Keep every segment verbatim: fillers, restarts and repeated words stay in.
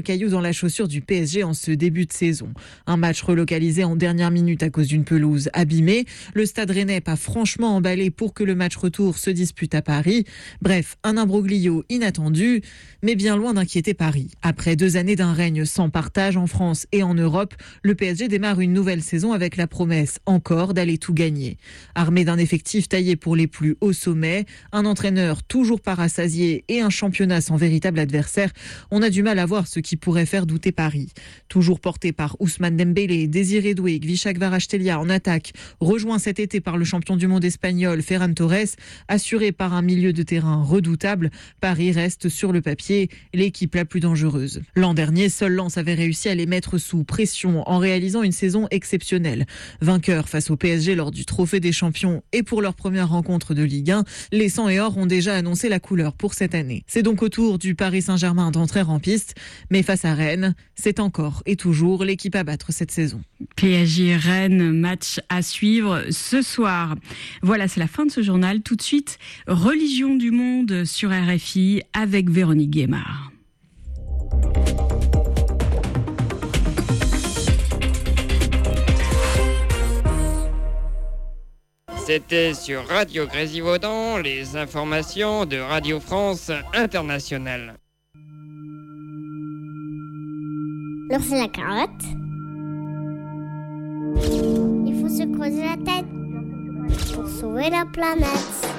caillou dans la chaussure du P S G en ce début de saison. Un match relocalisé en dernière minute à cause d'une pelouse abîmée. Le Stade Rennais pas franchement emballé pour que le match retour se dispute à Paris. Bref, un imbroglio inattendu, mais bien loin d'inquiéter Paris. Après deux années d'un règne sans partage en France et en Europe, le P S G démarre une nouvelle saison avec la promesse encore d'aller tout gagner. Armé d'un effectif taillé pour les plus hauts sommets, un entraîneur toujours pas rassasié et un championnat sans véritable adversaire, on a du mal à voir ce qui pourrait faire douter Paris. Toujours porté par Ousmane Dembélé, Désiré Doué, Gvicha Kvaratskhelia en attaque, rejoint cet été par le champion du monde espagnol Ferran Torres, assuré par un milieu de terrain redoutable, Paris reste sur le papier l'équipe la plus dangereuse. L'an dernier, seul Lens avait réussi à les mettre sous pression en réalisant une saison exceptionnelle. Vainqueur face au P S G lors du Trophée des Champions et pour leur première rencontre de Ligue un, les Sang et Or ont déjà annoncé la couleur pour cette année. C'est donc au tour du Paris Saint-Germain d'entrer en piste, mais face à Rennes, c'est encore et toujours l'équipe à battre cette saison. P S G Rennes, match à suivre ce soir. Voilà, c'est la fin de ce journal. Tout de suite, Religion du monde sur R F I avec Véronique Guémard. C'était sur Radio Grésivaudan, les informations de Radio France Internationale. Alors c'est la carotte. Il faut se creuser la tête pour sauver la planète.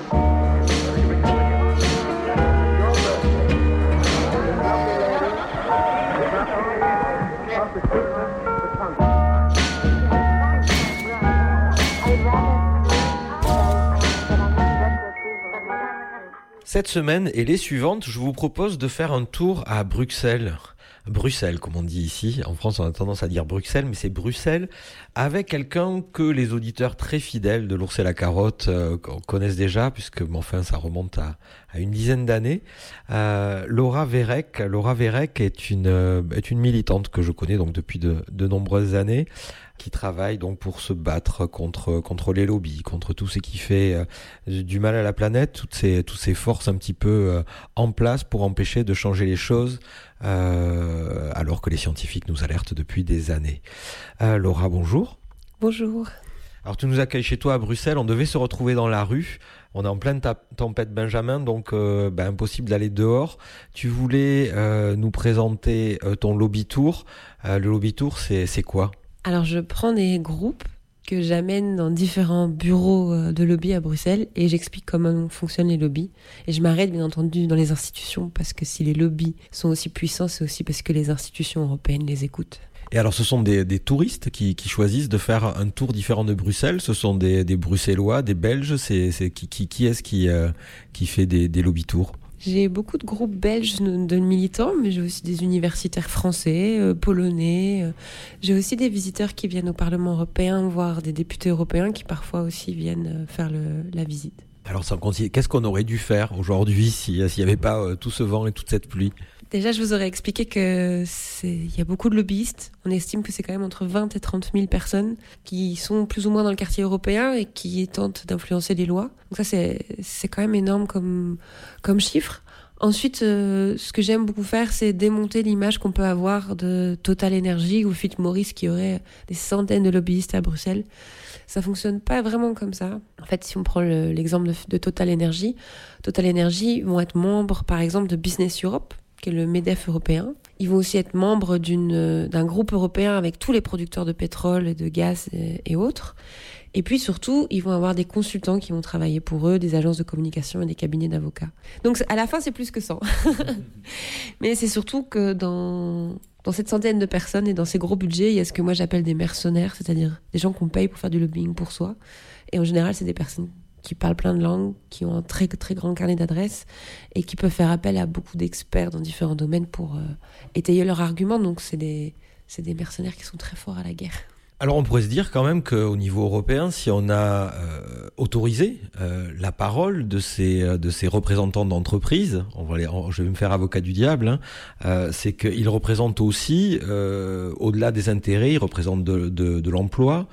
Cette semaine et les suivantes, je vous propose de faire un tour à Bruxelles. Bruxelles, comme on dit ici. En France, on a tendance à dire Bruxelles, mais c'est Bruxelles, avec quelqu'un que les auditeurs très fidèles de l'Ours et la Carotte euh, connaissent déjà, puisque, bon, enfin, ça remonte à, à une dizaine d'années. Euh, Laura Vérec. Laura Vérec est une, euh, est une militante que je connais donc depuis de, de nombreuses années, qui travaille donc pour se battre contre contre les lobbies, contre tout ce qui fait euh, du mal à la planète, toutes ces toutes ces forces un petit peu euh, en place pour empêcher de changer les choses, euh, alors que les scientifiques nous alertent depuis des années. Euh, Laura, bonjour. Bonjour. Alors tu nous accueilles chez toi à Bruxelles, on devait se retrouver dans la rue, on est en pleine ta- tempête Benjamin, donc euh, ben, impossible d'aller dehors. Tu voulais euh, nous présenter euh, ton lobby tour. Euh, le lobby tour, c'est c'est quoi ? Alors, je prends des groupes que j'amène dans différents bureaux de lobby à Bruxelles et j'explique comment fonctionnent les lobbies. Et je m'arrête, bien entendu, dans les institutions parce que si les lobbies sont aussi puissants, c'est aussi parce que les institutions européennes les écoutent. Et alors, ce sont des, des touristes qui, qui choisissent de faire un tour différent de Bruxelles. Ce sont des, des Bruxellois, des Belges. C'est, c'est qui, qui, qui est-ce qui, euh, qui fait des, des lobby tours ? J'ai beaucoup de groupes belges de militants, mais j'ai aussi des universitaires français, euh, polonais. Euh, j'ai aussi des visiteurs qui viennent au Parlement européen, voire des députés européens qui parfois aussi viennent faire le, la visite. Alors, sans continuer, qu'est-ce qu'on aurait dû faire aujourd'hui si, s'il n'y avait pas euh, tout ce vent et toute cette pluie ? Déjà, je vous aurais expliqué que c'est, il y a beaucoup de lobbyistes. On estime que c'est quand même entre vingt et trente mille personnes qui sont plus ou moins dans le quartier européen et qui tentent d'influencer les lois. Donc ça, c'est, c'est quand même énorme comme, comme chiffre. Ensuite, euh, ce que j'aime beaucoup faire, c'est démonter l'image qu'on peut avoir de Total Energy ou Philip Morris qui aurait des centaines de lobbyistes à Bruxelles. Ça fonctionne pas vraiment comme ça. En fait, si on prend le, l'exemple de, de Total Energy, Total Energy vont être membres, par exemple, de Business Europe, qui est le MEDEF européen. Ils vont aussi être membres d'une, d'un groupe européen avec tous les producteurs de pétrole et de gaz et, et autres. Et puis surtout, ils vont avoir des consultants qui vont travailler pour eux, des agences de communication et des cabinets d'avocats. Donc à la fin, c'est plus que cent. Mais c'est surtout que dans, dans cette centaine de personnes et dans ces gros budgets, il y a ce que moi j'appelle des mercenaires, c'est-à-dire des gens qu'on paye pour faire du lobbying pour soi. Et en général, c'est des personnes qui parlent plein de langues, qui ont un très, très grand carnet d'adresses et qui peuvent faire appel à beaucoup d'experts dans différents domaines pour euh, étayer leurs arguments. Donc, c'est des, c'est des mercenaires qui sont très forts à la guerre. Alors, on pourrait se dire quand même qu'au niveau européen, si on a euh, autorisé euh, la parole de ces, de ces représentants d'entreprises, on va les, on, je vais me faire avocat du diable, hein, euh, c'est qu'ils représentent aussi, euh, au-delà des intérêts, ils représentent de, de, de l'emploi.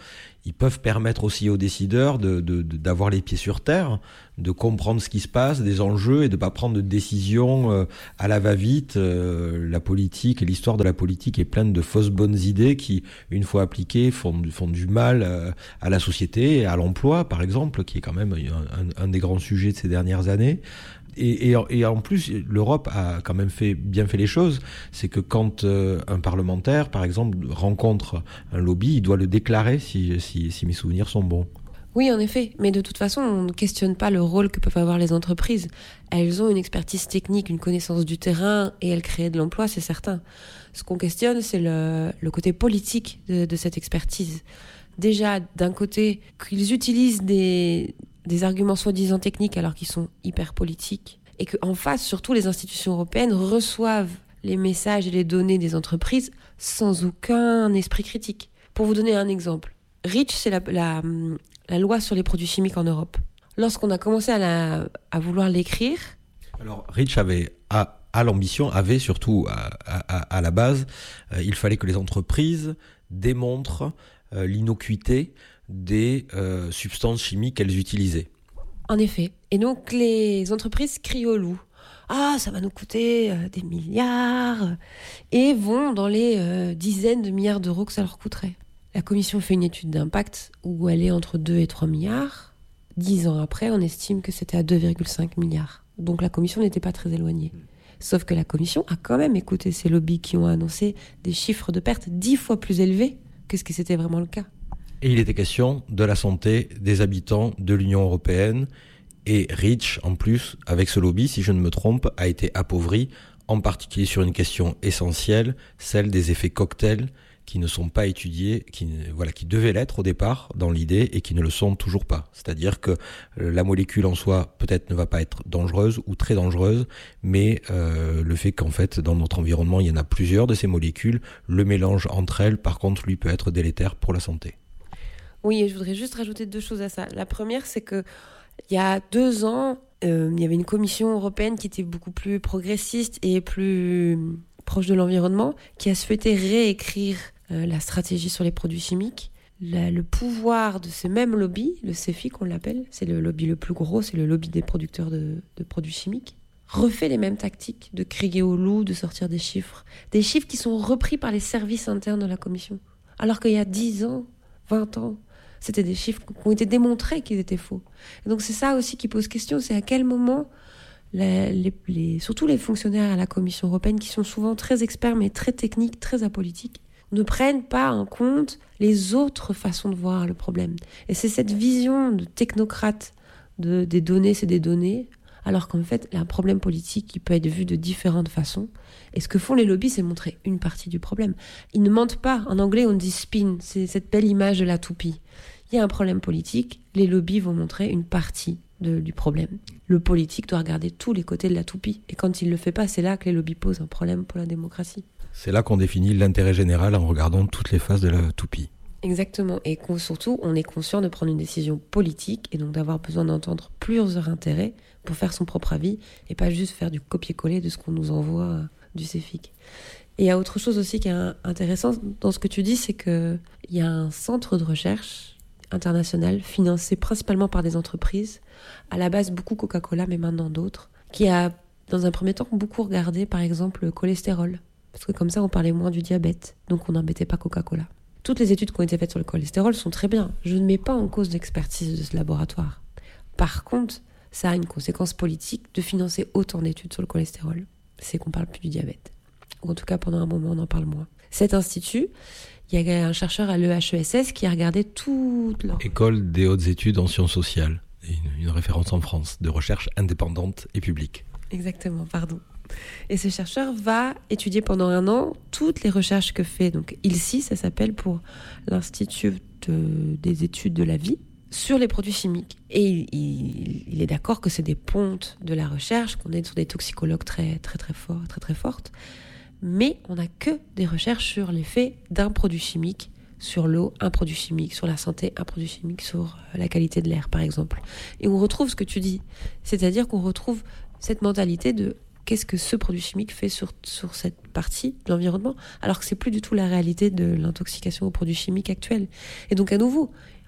ils peuvent permettre aussi aux décideurs de, de, de, d'avoir les pieds sur terre, de comprendre ce qui se passe, des enjeux, et de ne pas prendre de décisions euh, à la va-vite. Euh, la politique et l'histoire de la politique est pleine de fausses bonnes idées qui, une fois appliquées, font, font du mal euh, à la société et à l'emploi, par exemple, qui est quand même un, un, un des grands sujets de ces dernières années. Et, et, et en plus, l'Europe a quand même fait, bien fait les choses. C'est que quand euh, un parlementaire, par exemple, rencontre un lobby, il doit le déclarer si, si, si mes souvenirs sont bons. Oui, en effet. Mais de toute façon, on ne questionne pas le rôle que peuvent avoir les entreprises. Elles ont une expertise technique, une connaissance du terrain, et elles créent de l'emploi, c'est certain. Ce qu'on questionne, c'est le, le côté politique de, de cette expertise. Déjà, d'un côté, qu'ils utilisent des... des arguments soi-disant techniques alors qu'ils sont hyper politiques, et qu'en face, surtout les institutions européennes reçoivent les messages et les données des entreprises sans aucun esprit critique. Pour vous donner un exemple, REACH, c'est la, la, la loi sur les produits chimiques en Europe. Lorsqu'on a commencé à, la, à vouloir l'écrire... Alors, REACH avait... A... à l'ambition, avait surtout à, à, à la base, euh, il fallait que les entreprises démontrent euh, l'innocuité des euh, substances chimiques qu'elles utilisaient. En effet. Et donc les entreprises crient au loup. Ah, ça va nous coûter euh, des milliards, et vont dans les euh, dizaines de milliards d'euros que ça leur coûterait. La commission fait une étude d'impact où elle est entre deux et trois milliards. Dix ans après, on estime que c'était à deux virgule cinq milliards. Donc la commission n'était pas très éloignée. Sauf que la commission a quand même écouté ces lobbies qui ont annoncé des chiffres de pertes dix fois plus élevés que ce qui c'était vraiment le cas. Et il était question de la santé des habitants de l'Union européenne. Et REACH, en plus, avec ce lobby, si je ne me trompe, a été appauvri, en particulier sur une question essentielle, celle des effets cocktails qui ne sont pas étudiés, qui, voilà, qui devaient l'être au départ dans l'idée et qui ne le sont toujours pas. C'est-à-dire que la molécule en soi peut-être ne va pas être dangereuse ou très dangereuse, mais euh, le fait qu'en fait dans notre environnement il y en a plusieurs de ces molécules, le mélange entre elles par contre lui peut être délétère pour la santé. Oui, et je voudrais juste rajouter deux choses à ça. La première, c'est que il y a deux ans, euh, il y avait une commission européenne qui était beaucoup plus progressiste et plus proche de l'environnement, qui a souhaité réécrire euh, la stratégie sur les produits chimiques. La, le pouvoir de ces mêmes lobbies, le CEFIC on l'appelle, c'est le lobby le plus gros, c'est le lobby des producteurs de, de produits chimiques, refait les mêmes tactiques de crier au loup, de sortir des chiffres. Des chiffres qui sont repris par les services internes de la commission. Alors qu'il y a dix ans, vingt ans, c'était des chiffres qui ont été démontrés qu'ils étaient faux. Et donc c'est ça aussi qui pose question, c'est à quel moment, les, les, les, surtout les fonctionnaires à la Commission européenne, qui sont souvent très experts mais très techniques, très apolitiques, ne prennent pas en compte les autres façons de voir le problème. Et c'est cette vision de technocrate de, des données, c'est des données, alors qu'en fait, il y a un problème politique qui peut être vu de différentes façons. Et ce que font les lobbies, c'est montrer une partie du problème. Ils ne mentent pas. En anglais, on dit spin. C'est cette belle image de la toupie. Il y a un problème politique. Les lobbies vont montrer une partie de, du problème. Le politique doit regarder tous les côtés de la toupie. Et quand il ne le fait pas, c'est là que les lobbies posent un problème pour la démocratie. C'est là qu'on définit l'intérêt général en regardant toutes les faces de la toupie. Exactement. Et surtout, on est conscient de prendre une décision politique et donc d'avoir besoin d'entendre plusieurs intérêts pour faire son propre avis et pas juste faire du copier-coller de ce qu'on nous envoie du CEFIC. Et il y a autre chose aussi qui est intéressant dans ce que tu dis, c'est qu'il y a un centre de recherche international financé principalement par des entreprises, à la base beaucoup Coca-Cola mais maintenant d'autres, qui a dans un premier temps beaucoup regardé par exemple le cholestérol, parce que comme ça on parlait moins du diabète, donc on n'embêtait pas Coca-Cola. Toutes les études qui ont été faites sur le cholestérol sont très bien. Je ne mets pas en cause l'expertise de ce laboratoire. Par contre, ça a une conséquence politique de financer autant d'études sur le cholestérol. C'est qu'on parle plus du diabète. Ou en tout cas, pendant un moment, on en parle moins. Cet institut, il y a un chercheur à l'E H E S S qui a regardé toute leur... École des hautes études en sciences sociales. Une, une référence en France de recherche indépendante et publique. Exactement, pardon. Et ce chercheur va étudier pendant un an toutes les recherches que fait donc I L S I, ça s'appelle pour l'Institut de, des études de la vie, sur les produits chimiques. Et il, il, il est d'accord que c'est des pontes de la recherche, qu'on est sur des toxicologues très très très forts, très très fortes, mais on n'a que des recherches sur l'effet d'un produit chimique sur l'eau, un produit chimique, sur la santé, un produit chimique, sur la qualité de l'air par exemple. Et on retrouve ce que tu dis, c'est-à-dire qu'on retrouve cette mentalité de qu'est-ce que ce produit chimique fait sur, sur cette partie de l'environnement, alors que c'est plus du tout la réalité de l'intoxication aux produits chimiques actuels. Et donc à nouveau,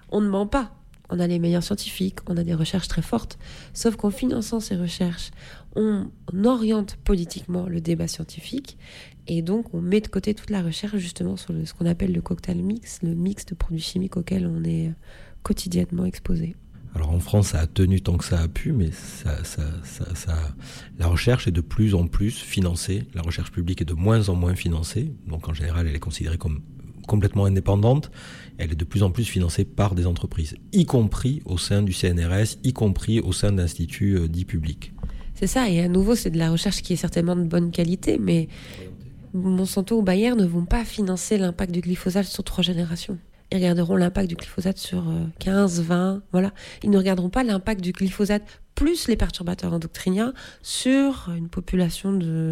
On ne ment pas. On a les meilleurs scientifiques, on a des recherches très fortes. Sauf qu'en finançant ces recherches, on, on oriente politiquement le débat scientifique et donc on met de côté toute la recherche justement sur le, ce qu'on appelle le cocktail mix, le mix de produits chimiques auxquels on est quotidiennement exposé. Alors en France, ça a tenu tant que ça a pu, mais ça, ça, ça, ça, la recherche est de plus en plus financée. La recherche publique est de moins en moins financée. Donc en général, elle est considérée comme complètement indépendante. Elle est de plus en plus financée par des entreprises, y compris au sein du C N R S, y compris au sein d'instituts euh, dits publics. C'est ça, et à nouveau, c'est de la recherche qui est certainement de bonne qualité, mais Monsanto ou Bayer ne vont pas financer l'impact du glyphosate sur trois générations. Ils regarderont l'impact du glyphosate sur quinze, vingt, voilà. Ils ne regarderont pas l'impact du glyphosate plus les perturbateurs endocriniens sur une population de,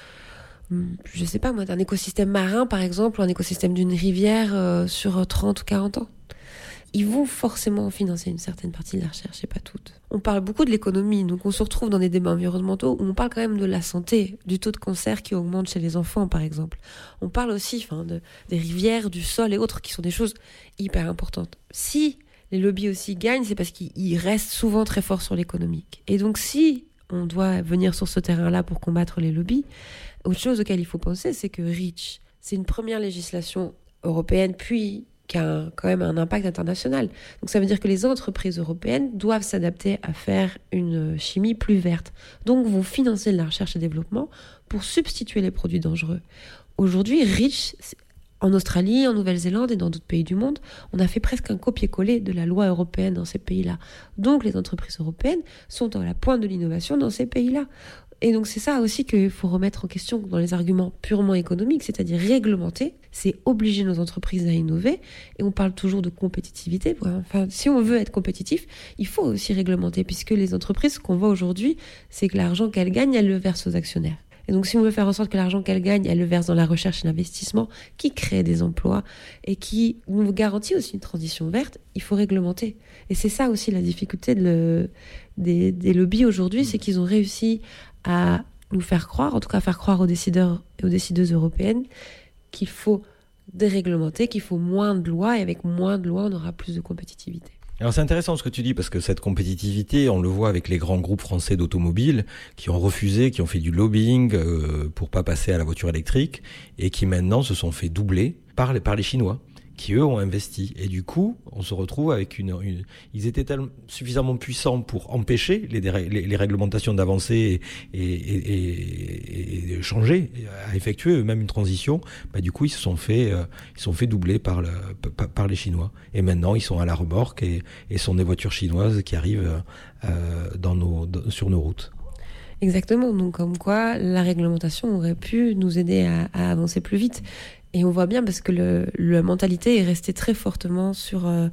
je sais pas moi, d'un écosystème marin par exemple, ou un écosystème d'une rivière euh, sur trente ou quarante ans. Ils vont forcément financer une certaine partie de la recherche et pas toute. On parle beaucoup de l'économie, donc on se retrouve dans des débats environnementaux où on parle quand même de la santé, du taux de cancer qui augmente chez les enfants par exemple. On parle aussi enfin, de, des rivières, du sol et autres qui sont des choses hyper importantes. Si les lobbies aussi gagnent, c'est parce qu'ils restent souvent très forts sur l'économique. Et donc si on doit venir sur ce terrain-là pour combattre les lobbies, autre chose auquel il faut penser, c'est que REACH, c'est une première législation européenne, puis qui a un, quand même un impact international. Donc ça veut dire que les entreprises européennes doivent s'adapter à faire une chimie plus verte. Donc vont financer de la recherche et développement pour substituer les produits dangereux. Aujourd'hui, REACH, en Australie, en Nouvelle-Zélande et dans d'autres pays du monde, on a fait presque un copier-coller de la loi européenne dans ces pays-là. Donc les entreprises européennes sont à la pointe de l'innovation dans ces pays-là. Et donc c'est ça aussi qu'il faut remettre en question dans les arguments purement économiques, c'est-à-dire réglementer, c'est obliger nos entreprises à innover, et on parle toujours de compétitivité. Enfin, si on veut être compétitif, il faut aussi réglementer, puisque les entreprises, ce qu'on voit aujourd'hui, c'est que l'argent qu'elles gagnent, elles le versent aux actionnaires. Et donc si on veut faire en sorte que l'argent qu'elles gagnent, elles le versent dans la recherche et l'investissement, qui crée des emplois, et qui nous garantit aussi une transition verte, il faut réglementer. Et c'est ça aussi la difficulté de le, des, des lobbies aujourd'hui, c'est qu'ils ont réussi à nous faire croire, en tout cas à faire croire aux décideurs et aux décideuses européennes, qu'il faut déréglementer, qu'il faut moins de lois, et avec moins de lois, on aura plus de compétitivité. Alors c'est intéressant ce que tu dis, parce que cette compétitivité, on le voit avec les grands groupes français d'automobiles qui ont refusé, qui ont fait du lobbying euh, pour pas passer à la voiture électrique, et qui maintenant se sont fait doubler par les, par les Chinois, qui eux ont investi. Et du coup, on se retrouve avec une... une ils étaient tellement, suffisamment puissants pour empêcher les, les, les réglementations d'avancer et, et, et, et de changer, à effectuer eux-mêmes une transition. Bah, du coup, ils se sont fait, euh, ils se sont fait doubler par, le, par, par les Chinois. Et maintenant, ils sont à la remorque et, et sont des voitures chinoises qui arrivent euh, dans nos, sur nos routes. Exactement. Donc, comme quoi, la réglementation aurait pu nous aider à, à avancer plus vite. Et on voit bien parce que le, la mentalité est restée très fortement sur, euh,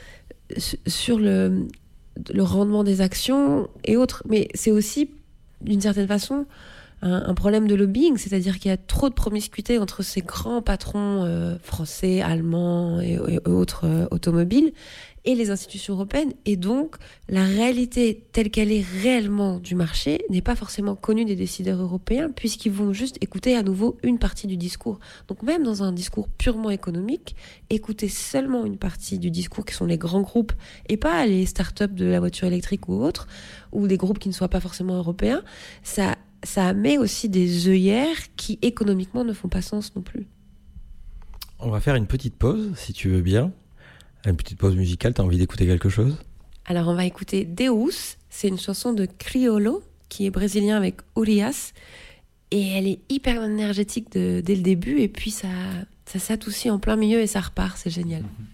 sur le, le rendement des actions et autres. Mais c'est aussi, d'une certaine façon, un, un problème de lobbying, c'est-à-dire qu'il y a trop de promiscuité entre ces grands patrons euh, français, allemands et, et autres euh, automobiles et les institutions européennes. Et donc, la réalité telle qu'elle est réellement du marché n'est pas forcément connue des décideurs européens, puisqu'ils vont juste écouter à nouveau une partie du discours. Donc même dans un discours purement économique, écouter seulement une partie du discours qui sont les grands groupes, et pas les startups de la voiture électrique ou autres, ou des groupes qui ne soient pas forcément européens, ça, ça met aussi des œillères qui économiquement ne font pas sens non plus. On va faire une petite pause, si tu veux bien. Une petite pause musicale, t'as envie d'écouter quelque chose ? Alors on va écouter Deus, c'est une chanson de Criolo, qui est brésilien avec Urias, et elle est hyper énergétique de, dès le début, et puis ça, ça s'adoucit en plein milieu et ça repart, c'est génial. Mm-hmm.